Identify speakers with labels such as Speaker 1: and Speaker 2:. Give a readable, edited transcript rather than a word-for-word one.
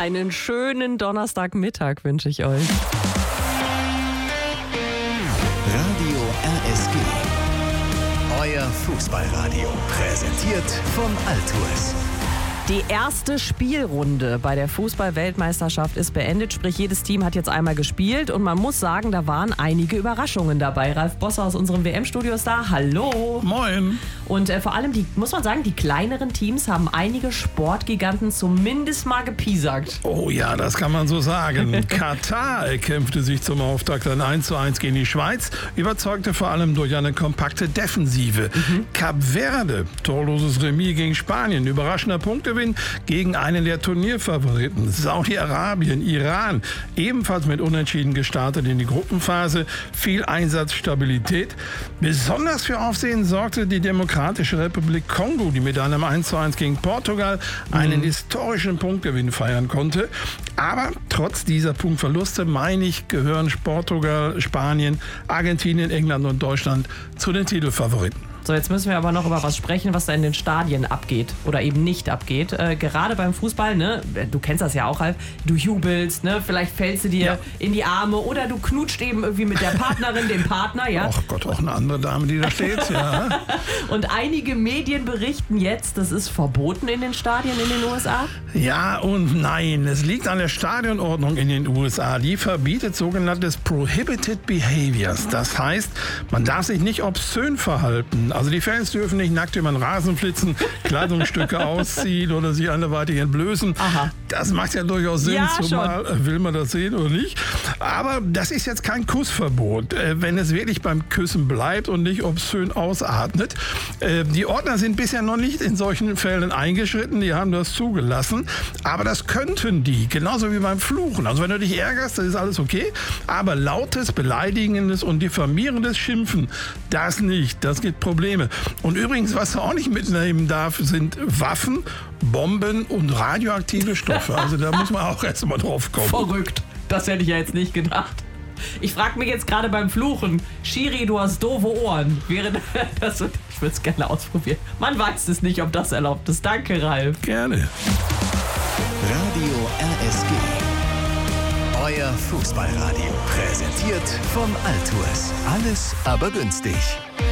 Speaker 1: Einen schönen Donnerstagmittag wünsche ich euch.
Speaker 2: Radio RSG. Euer Fußballradio. Präsentiert von Altours.
Speaker 1: Die erste Spielrunde bei der Fußball-Weltmeisterschaft ist beendet, sprich jedes Team hat jetzt einmal gespielt und man muss sagen, da waren einige Überraschungen dabei. Ralf Bosser aus unserem WM-Studio ist da. Hallo.
Speaker 3: Moin.
Speaker 1: Und vor allem, muss man sagen, die kleineren Teams haben einige Sportgiganten zumindest mal gepiesackt.
Speaker 3: Oh ja, das kann man so sagen. Katar kämpfte sich zum Auftakt ein 1:1 gegen die Schweiz, überzeugte vor allem durch eine kompakte Defensive. Kap Verde, torloses Remis gegen Spanien, überraschender Punktgewinn gegen einen der Turnierfavoriten. Saudi-Arabien, Iran, ebenfalls mit Unentschieden gestartet in die Gruppenphase. Viel Einsatzstabilität. Besonders für Aufsehen sorgte die Demokratische Republik Kongo, die mit einem 1:1 gegen Portugal einen historischen Punktgewinn feiern konnte. Aber trotz dieser Punktverluste, meine ich, gehören Portugal, Spanien, Argentinien, England und Deutschland zu den Titelfavoriten.
Speaker 1: So, jetzt müssen wir aber noch über was sprechen, was da in den Stadien abgeht oder eben nicht abgeht. Gerade beim Fußball, ne, du kennst das ja auch, Ralf, du jubelst, ne, vielleicht fällst du dir in die Arme oder du knutscht eben irgendwie mit der Partnerin, dem Partner, ja.
Speaker 3: Ach Gott, auch eine andere Dame, die da steht, ja.
Speaker 1: Und einige Medien berichten jetzt, das ist verboten in den Stadien in den USA.
Speaker 3: Ja und nein, es liegt an der Stadionordnung in den USA. Die verbietet sogenanntes Prohibited Behaviors. Das heißt, man darf sich nicht obszön verhalten. Also die Fans dürfen nicht nackt über den Rasen flitzen, Kleidungsstücke ausziehen oder sich anderweitig entblößen. Aha. Das macht ja durchaus Sinn,
Speaker 1: ja,
Speaker 3: zumal will man das sehen oder nicht. Aber das ist jetzt kein Kussverbot, wenn es wirklich beim Küssen bleibt und nicht obszön ausatmet. Die Ordner sind bisher noch nicht in solchen Fällen eingeschritten, die haben das zugelassen. Aber das könnten die, genauso wie beim Fluchen. Also wenn du dich ärgerst, das ist alles okay. Aber lautes, beleidigendes und diffamierendes Schimpfen, das nicht. Das gibt Probleme. Und übrigens, was du auch nicht mitnehmen darf, sind Waffen, Bomben und radioaktive Stoffe. Also da muss man auch erst mal drauf kommen.
Speaker 1: Verrückt. Das hätte ich ja jetzt nicht gedacht. Ich frage mich jetzt gerade beim Fluchen, Schiri, du hast doofe Ohren. Wäre das, ich würde es gerne ausprobieren. Man weiß es nicht, ob das erlaubt ist. Danke, Ralf.
Speaker 3: Gerne.
Speaker 2: Radio RSG. Euer Fußballradio. Präsentiert von Altours. Alles aber günstig.